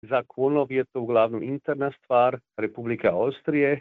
Za Kunov je to uglavnom interna stvar Republike Austrije,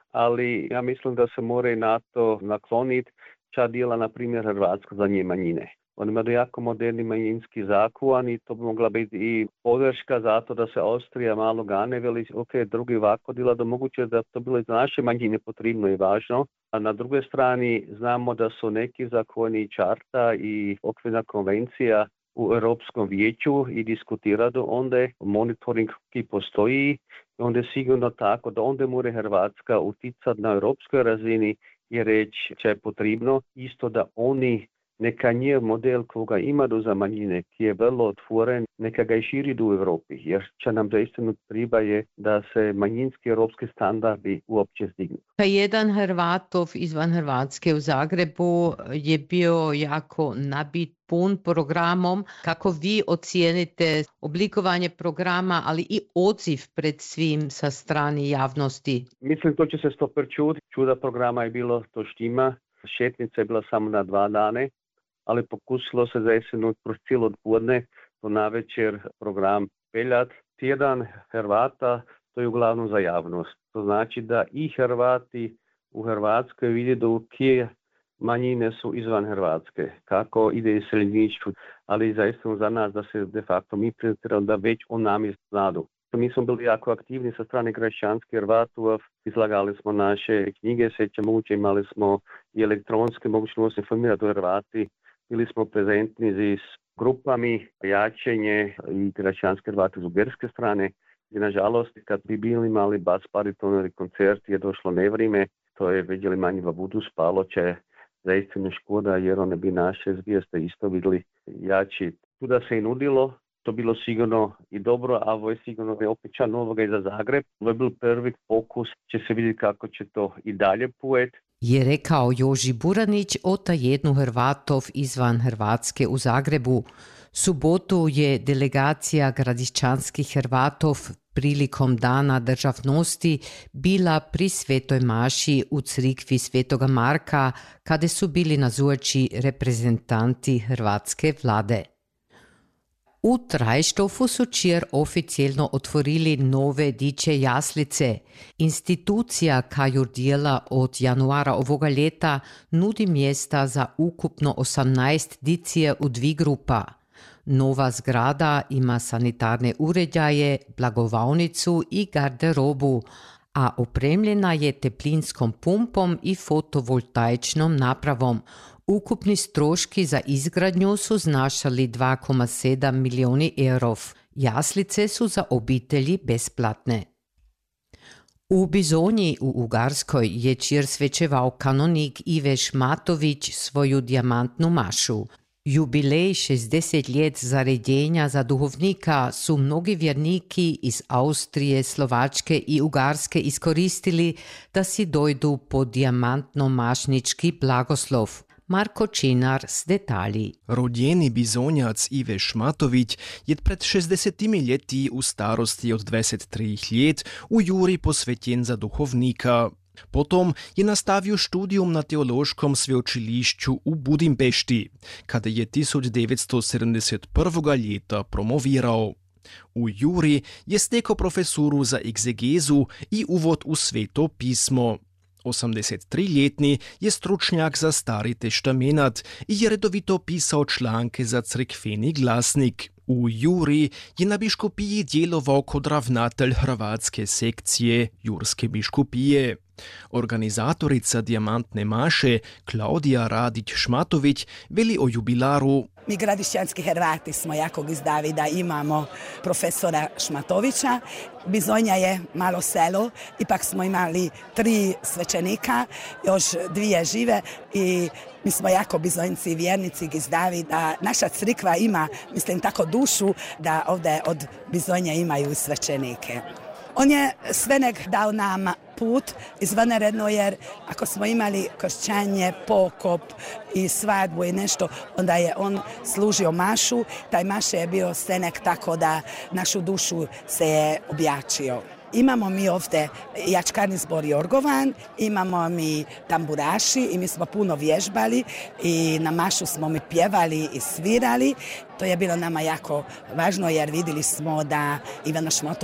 ali ja mislim da se mora i na to nakloniti ča dijela, na primjer, Hrvatska za nje manjine. On ima jako moderni manjinski zakon i to bi mogla biti i podrška zato da se Austrija malo gane, veli, ok, drugi ovako dila, da moguće da to bilo i za naše manjine potrebno i važno. A na drugoj strani znamo da su neki zakoni, čarta i okvirna konvencija u Europskom vijeću i diskutira do onda monitoring ki postoji, onda je sigurno tako da onda mora Hrvatska uticati na europskoj razini i reći će je potrebno isto da oni neka nje model koga ima do za manjine, ki je vrlo otvoren, neka ga i širi u Europi, jer će nam zaistinu treba je da se manjinski europski standardi uopće stignu. Jedan Hrvatov izvan Hrvatske u Zagrebu je bio jako nabit pun programom. Kako vi ocijenite oblikovanje programa, ali i odziv pred svim sa strani javnosti? Mislim, to će se stopr čuti. Čuda programa je bilo to štima. Šetnica je bila samo na 2 dane, ali pokusilo se zaistinu kroz cijelo podne do navečer program peljat. Tjedan Hrvata, to je uglavnom za javnost. To znači da i Hrvati u Hrvatskoj vidi do kje manjine su izvan Hrvatske, kako ide iseljeništvo, ali zaista za nas da se de facto mi prezentirali da već o nami znadu. Mi smo bili jako aktivni sa strane građanskih Hrvatova, izlagali smo naše knjige, sveće moguće, imali smo i elektronske mogućnosti informirati o Hrvati, bili smo prezentni s grupami, jačenje i građanske Hrvate z ugarske strane. I nažalost, kad bi bili imali bas baritonari koncert, je došlo nevrijeme, to je vidjeli manje v budu spalo, će zaistinu škoda, jer one bi naše zvijeste isto vidjeli jači. Tu da se i nudilo, to bilo sigurno i dobro, a ovo je sigurno opet novoga i za Zagreb. Ovo je bil prvi pokus, će se vidjeti kako će to i dalje pojeti. Je rekao Joži Buranić o tajednu Hrvatov izvan Hrvatske u Zagrebu. Subotu je delegacija gradišćanskih Hrvatov prilikom Dana državnosti bila pri Svetoj maši u crikvi Svetoga Marka, kada su bili nazoči reprezentanti hrvatske vlade. U Trajštofu su čir oficijelno otvorili nove diče jaslice. Institucija kaju dijela od januara ovoga ljeta nudi mjesta za ukupno 18 dicije u 2 grupa. Nova zgrada ima sanitarne uređaje, blagovaonicu i garderobu, a opremljena je teplinskom pumpom i fotovoltaičnom napravom. Ukupni stroški za izgradnju su znašali 2,7 milijoni eurov. Jaslice su za obitelji besplatne. U Bizonji u Ugarskoj je čir svečevao kanonik Iveš Matović svoju dijamantnu mašu. Jubilej 60 let zaredjenja za duhovnika su mnogi vjerniki iz Austrije, Slovačke i Ugarske iskoristili da si dojdu po dijamantno-mašnički blagoslov. Marko Činar s detalji. Rodjeni bizonjac Iveš Matović je pred 60 leti u starosti od 23 let u Juri posvetjen za duhovnika. Potom je nastavio študijum na teološkom sveučilišću u Budimpešti, kada je 1971. leta promovirao. U Juri je stekao profesuru za egzegezu i uvod u sveto pismo. 83-letni je stručnjak za Stari testamenat i je redovito pisao članke za crkveni glasnik. U Juri je na biškopiji djelovao kot ravnatelj hrvatske sekcije Jurske biškopije. Organizatorica dijamantne maše Klaudija Radić-Šmatović veli o jubilaru. Mi gradišćanski Hrvati smo jakog iz Davida, imamo profesora Šmatovića. Bizonja je malo selo, ipak smo imali 3 svećenika, još 2 žive i mi smo jako bizonjci i vjernici iz Davida. Naša crkva ima, mislim, tako dušu da ovdje od Bizonja imaju svećenike. On je sve nek dao nam put izvanredno, jer ako smo imali kršćanje, pokop i svadbu i nešto, onda je on služio mašu. Taj maše je bio senek tako da našu dušu se je objačio. Imamo mi ovdje jačkarni zbor Jorgovan, imamo mi tamburaši i mi smo puno vježbali i na mašu smo mi pjevali i svirali. To je bilo nama jako važno jer vidjeli smo da Ivana Šmotova